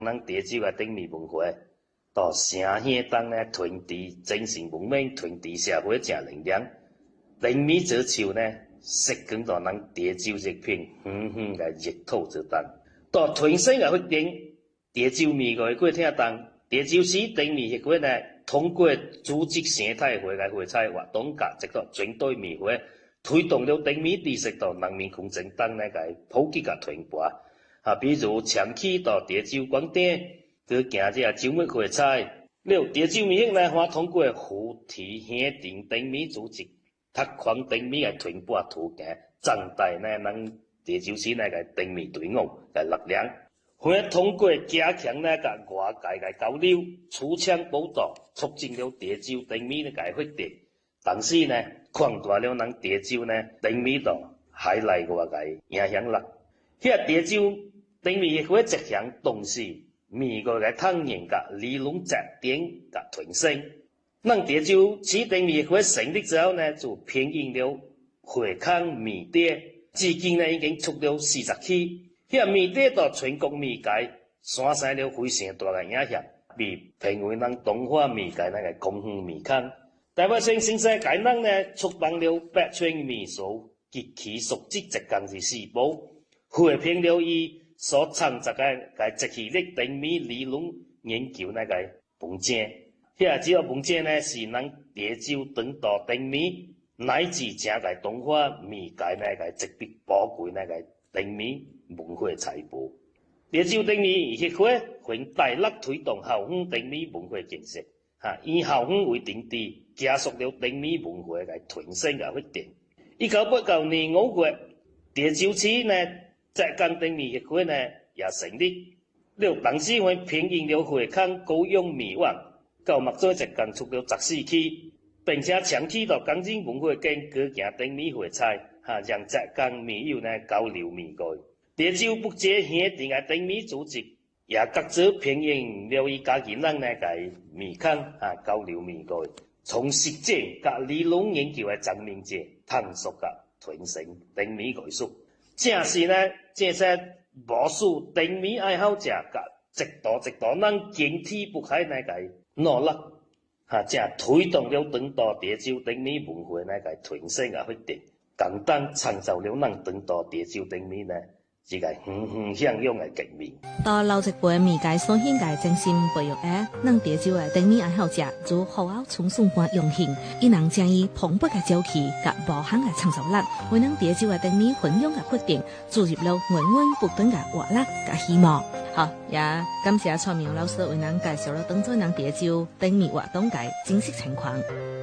咱潮州嘅顶面文化，到城乡当呢传递精神文明，传递社会正能量。顶面做树呢，实践到咱潮州这片远远嘅热土之当。到传承嘅发展，潮州味嘅过听当，潮州市顶面协会呢，通过组织生态会嘅会采活动，甲一个军队面会，推动了顶面知识到人民空间当呢个普及甲传播。比如长期到潮州广电去行这周末会采，了潮州面协呢，还通过扶持乡镇顶面组织，拓宽顶面嘅传播途径，增大呢咱潮州市呢个顶面队伍嘅力量。还通过加强呢个外界嘅交流，出枪报道，促进了潮州顶面嘅发展，同时呢，扩大了咱潮州呢顶面度海内外嘅影响力。潮州顶面协会一项重视美国嘅探研甲理论发展甲传承。咱潮州市顶面协会成立之后呢，就偏引了会康米碟，至今呢已经出了40期。米碟到全国媒介产生了非常大嘅影响，被评为咱东华媒介那个公园米坑。台北县新世界人呢出版了8寸米书及其所记一共是4部，汇编了伊所创作嘅节气历顶面理论研究那个文章。这个文章呢是咱潮州长道顶面乃至整个东华媒介那个一笔宝贵那个顶面文化财富。潮州顶面协会会大力推动校园顶面文化建设，以校园为顶地，加速了顶面文化嘅传承嘅发展。1989年5月，潮州市呢浙江顶面协会呢也成立了，当时会偏引了会康高雄米网，到目前浙江出了14期，并且长期到江津文化馆举行顶面会采，让浙江米友呢交流米改。潮州北界乡镇嘅顶面组织也各自偏引了伊家己人呢个米坑交流米改，从实践甲理论研究嘅层面者探索甲传承顶面艺术。正是呢，这些无数顶面爱好者甲一道咱坚持不懈那个努力，正推动了长道潮州顶面文化那个传承啊发展，共同创造了咱长道潮州顶面呢一个欣欣向荣嘅局面。 到老一輩媒介所顯嘅精心培育嘅，咱潮州嘅頂面愛好者如好好從送官用心，伊能將伊蓬勃嘅朝氣甲無限嘅創造力，為咱潮州嘅頂面分享嘅決定，注入了源源不斷嘅活力甲希望。好，也感謝蔡明老師為咱介紹了當初咱潮州頂面活動嘅真實情況。